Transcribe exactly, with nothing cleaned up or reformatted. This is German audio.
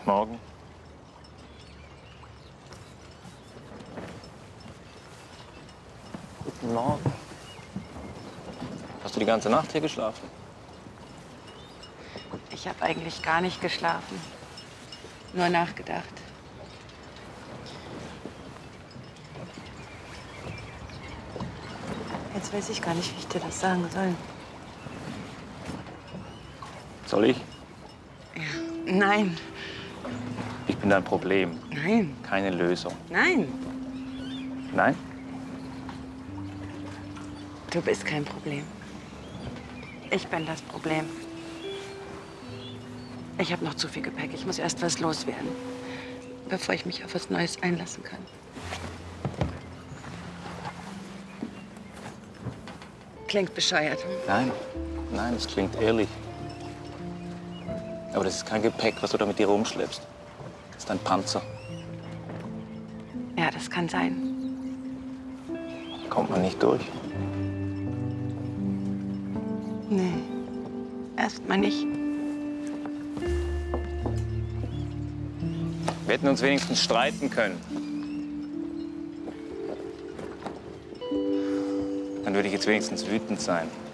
Morgen. Guten Morgen. Hast du die ganze Nacht hier geschlafen? Ich habe eigentlich gar nicht geschlafen. Nur nachgedacht. Jetzt weiß ich gar nicht, wie ich dir das sagen soll. Soll ich? Ja. Nein. Ich bin dein Problem. Nein. Keine Lösung. Nein. Nein? Du bist kein Problem. Ich bin das Problem. Ich habe noch zu viel Gepäck. Ich muss erst was loswerden, bevor ich mich auf was Neues einlassen kann. Klingt bescheuert. Nein. Nein, es klingt ehrlich. Aber das ist kein Gepäck, was du da mit dir rumschleppst. Das ist ein Panzer. Ja, das kann sein. Kommt man nicht durch. Nee, erstmal nicht. Wir hätten uns wenigstens streiten können. Dann würde ich jetzt wenigstens wütend sein.